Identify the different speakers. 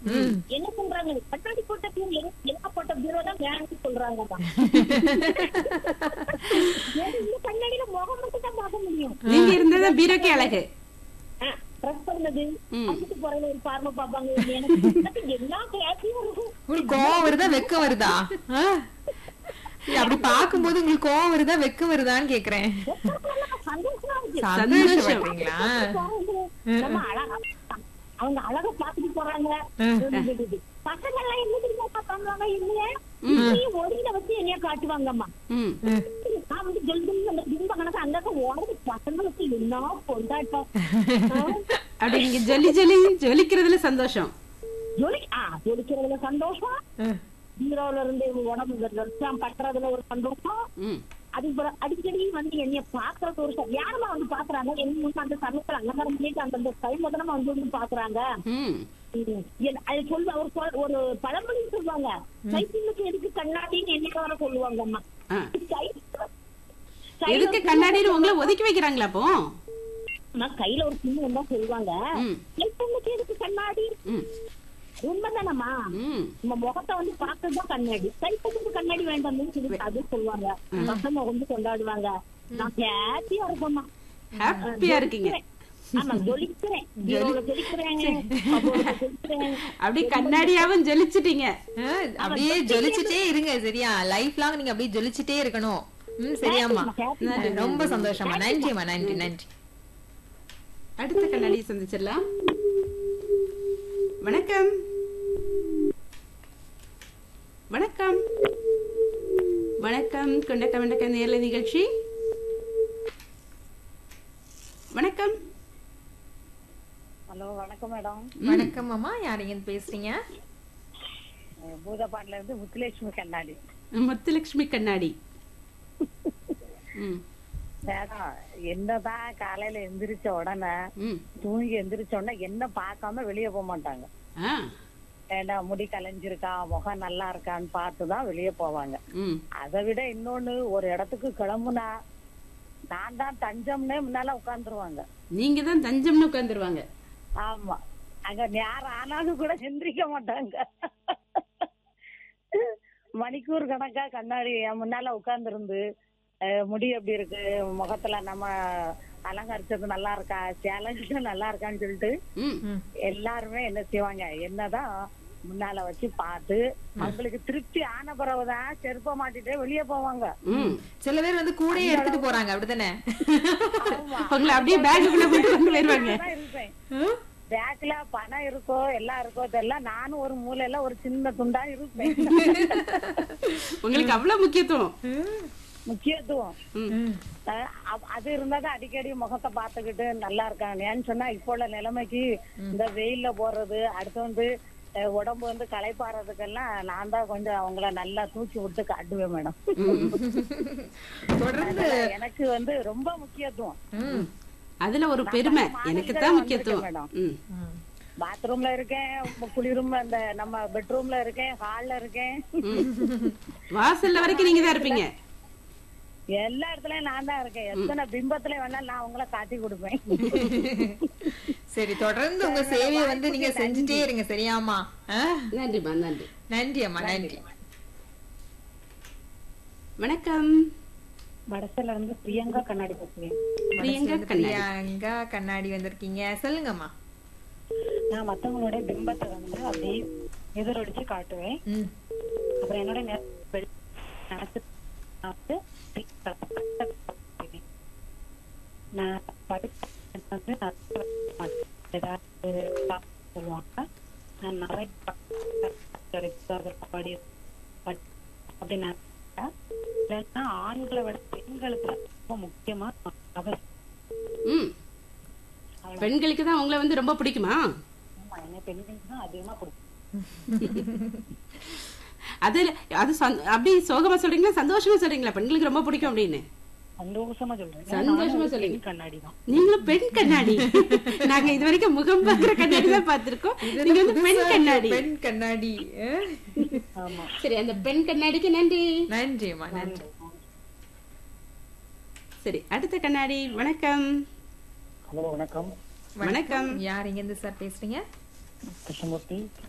Speaker 1: என்ன சொல்றாங்க, கண்ணாடி போட்ட பீரோ எல்லாம் போட்ட பீரோ தான் வேணும்னு சொல்றாங்கம்மா. இந்த கண்ணாடியில முகம் மட்டும் தான் பார்க்க முடியும்.
Speaker 2: நீங்க இருந்ததா பீரோக்கே அழகு.
Speaker 1: ட்ரெஸ் பண்ணது அதுக்கு போறதுல ஒரு பார்வை பாப்பாங்க. எனக்கு எல்லா கிளாஸையும் இருக்கும்.
Speaker 3: உங்களுக்கு கோவம் வருதா வெக்கம் வருதா? அப்படி பாக்கும்போது உங்களுக்கு கோவம் வருதா வெக்கம் வருதான்னு கேக்குறேன்.
Speaker 1: சந்தோஷமா இருக்கு.
Speaker 3: சந்தோஷப்படுறீங்களா?
Speaker 1: நம்ம அழகா அவங்க அழகா பாத்துட்டு போறாங்க. பசங்க எல்லாம் என்ன தெரியுமா பாப்பாங்க, இல்லையே ஒருங்கில வச்சு என்னைய காட்டுவாங்கம்மா. நான் வந்து ஜெல்தி அந்த பிம்ப கணக்கு அந்த ஓடுறது பசங்களுக்கு என்ன கொண்டாட்டம்.
Speaker 2: அப்படி நீங்க ஜொலி ஜொலி ஜொலிக்கிறதுல சந்தோஷம்.
Speaker 1: ஜொலிக்கிறதுல சந்தோஷம், ஹீரோல இருந்து உடம்பு பட்டுறதுல ஒரு சந்தோஷம். அதுக்கு அடிக்கடி வந்து என்னைய பாக்குறது ஒரு யாருமா வந்து பாக்குறாங்க, என்ன அந்த சமயத்துல அலங்காரம் பண்ணிட்டு அந்த டைம் முதலமா வந்து பாக்குறாங்க. அது சொல்ல ஒரு பழமொழி சொல்லுவாங்க, கைப்பின்னுக்கு எதுக்கு கண்ணாடின்னு என்னைக்கு வர சொல்லுவாங்க அம்மா.
Speaker 2: எதுக்கு கண்ணாடின்னு உங்களை ஒதுக்கி வைக்கிறாங்களா? அப்போ
Speaker 1: கையில ஒரு பின்னு வந்தா சொல்லுவாங்க, கைப்பின்னுக்கு எதுக்கு கண்ணாடி. உண்மைதானம்மா, நம்ம முகத்தை வந்து பாக்குறதுதான் கண்ணாடி, கைப்பட்டுக்கு கண்ணாடி வேண்டாம்னு சொல்லி அது சொல்லுவாங்க. பசங்க வந்து கொண்டாடுவாங்க. நான் ஹாப்பியா இருக்கோம்மா.
Speaker 2: ஹாப்பியா இருக்கீங்க?
Speaker 1: ஆமா, ஜொலிக்கிறேன்.
Speaker 2: அப்படியே கண்ணாடியாவும் ஜொலிச்சிட்டீங்க.
Speaker 3: அப்படியே ஜொலிச்சுட்டே இருங்க சரியா? லைஃப் லாங் நீங்க அப்படியே ஜொலிச்சுட்டே இருக்கணும். சரியாம்மா, ரொம்ப சந்தோஷமா. நன்றிம்மா, நன்றி நன்றி.
Speaker 2: அடுத்த கண்ணாடியை சந்திச்சிடலாம். வணக்கம். வணக்கம். வணக்கம். கொண்டக்க வண்டக்க நேர்ல நிகழ்ச்சி. வணக்கம்.
Speaker 4: ஹலோ, வணக்கம் மேடம்.
Speaker 3: வணக்கம் அம்மா, யார் எங்க பேசுறீங்க?
Speaker 4: பூதப்பாட்டில இருந்து முத்துலட்சுமி கண்ணாடி.
Speaker 2: முத்துலட்சுமி கண்ணாடி.
Speaker 4: மேடம், என்னதான் காலையில எந்திரிச்ச உடனே தூங்கி எந்திரிச்ச உடனே என்ன பார்க்காம வெளியே போக மாட்டாங்க. ஏண்டா முடி கலைஞ்சிருக்கா, முகம் நல்லா இருக்கான்னு பார்த்துதான் வெளியே போவாங்க. அதை விட இன்னொன்னு, ஒரு இடத்துக்கு கிளம்புனா நான் தான் தஞ்சம்னே முன்னால உட்காந்துருவாங்க.
Speaker 2: நீங்க தான் தஞ்சம்னு உட்காந்துருவாங்க.
Speaker 4: ஆமா, அங்க நேரம் ஆனாலும் கூட எந்திரிக்க மாட்டாங்க. மணிக்கூர் கணக்கா கண்ணாடி முன்னால உட்கார்ந்து இருந்து, முடி எப்படி இருக்கு, முகத்துல நம்ம அலங்கரிச்சது நல்லா இருக்கா, சேலஞ்சு நல்லா இருக்கான்னு சொல்லிட்டு எல்லாருமே என்ன செய்வாங்க, என்னதான் முன்னால வச்சு பார்த்து அவங்களுக்கு திருப்தி ஆன பிறகுதான் செருப்ப மாட்டிட்டே வெளியே போவாங்க.
Speaker 3: சில பேர் வந்து கூடையே எடுத்துட்டு போறாங்க, அப்படித்தானே?
Speaker 2: அப்படியே பேக்குள்ள போட்டு கொண்டு வருவாங்க.
Speaker 4: பேக்ல பணம் இருக்கோ எல்லாம் இருக்கோ தெரியல, நானும் ஒரு மூலையில ஒரு சின்ன துண்டா இருப்பேன்.
Speaker 2: உங்களுக்கு அவ்வளவு முக்கியத்துவம்.
Speaker 4: அது இருந்தாதான் அடிக்கடி முகத்தை பாத்துக்கிட்டு நல்லா இருக்காங்க. ஏன்னு சொன்னா இப்போ உள்ள நிலைமைக்கு இந்த வெயில்ல போறது, அடுத்து வந்து உடம்பு வந்து களைப்பாறதுக்கெல்லாம் நான் தான் கொஞ்சம் அவங்கள நல்லா தூக்கி விட்டு காட்டுவேன் மேடம். எனக்கு வந்து ரொம்ப முக்கியத்துவம்.
Speaker 2: அதுல ஒரு பெருமை எனக்கு தான் முக்கியத்துவம் மேடம்.
Speaker 4: பாத்ரூம்ல இருக்கேன், குளிரும் அந்த நம்ம பெட்ரூம்ல இருக்கேன், ஹால்ல இருக்கேன்,
Speaker 2: வாசல்ல வரைக்கும் நீங்க தான் இருப்பீங்க.
Speaker 4: எல்லா இடத்துலயும் நான் தான் இருக்கேன். எத்தனை பிம்பத்துல வேணாலும் நான் உங்களை காட்டி கொடுப்பேன்.
Speaker 3: சரி, தொடர்ந்து உங்க சேவையை வந்து நீங்க செஞ்சுட்டே இருங்க சரியாமா?
Speaker 2: நன்றிமா, நன்றி.
Speaker 3: நன்றி அம்மா, நன்றி.
Speaker 2: வணக்கம்.
Speaker 5: வடசல இருந்து பிரியங்கா கண்ணாடி பேசுறேன்.
Speaker 3: பிரியங்கா கண்ணாடி வந்திருக்கீங்க, சொல்லுங்கம்மா.
Speaker 5: நான் மத்தவங்களோட பிம்பத்தை வந்து அப்படியே எதிரொலிச்சு காட்டுவேன். அப்புறம் என்னோட நான் சொல்லுவாங்க, நான் நிறைய அப்படின்னா ஆண்களை விட பெண்களுக்கு ரொம்ப முக்கியமா
Speaker 2: பெண்களுக்கு தான் உங்களை வந்து ரொம்ப பிடிக்குமா?
Speaker 5: என்ன பெண்களுக்கு தான் அதிகமா பிடிக்கும்.
Speaker 2: அது அப்படி சோகமா சொல்றீங்களா, சந்தோஷமா சொல்றீங்களா? பெண்களுக்கு ரொம்ப பிடிக்கும் அப்படின்னு
Speaker 5: சந்தோஷமா சொல்றேன்.
Speaker 2: சந்தோஷமா சொல்றீங்க.
Speaker 5: கண்ணாடி தான்.
Speaker 2: நீங்களும் பெண் கண்ணாடி. நாங்க இது வரைக்கும் முகம் பாக்குற கண்ணாடி தான் பாத்திருக்கோம். நீங்க வந்து பெண் கண்ணாடி.
Speaker 3: பெண் கண்ணாடி.
Speaker 5: ஆமா.
Speaker 2: சரி, அந்த பெண் கண்ணாடிக்கு நன்றி.
Speaker 3: நன்றிமா, நன்றி.
Speaker 2: சரி, அடுத்த கண்ணாடி. வணக்கம்.
Speaker 6: ஹலோ, வணக்கம்.
Speaker 2: வணக்கம்.
Speaker 3: யார் இங்க இருந்து சார் பேசுறீங்க?
Speaker 6: கிருஷ்ணமூர்த்தி.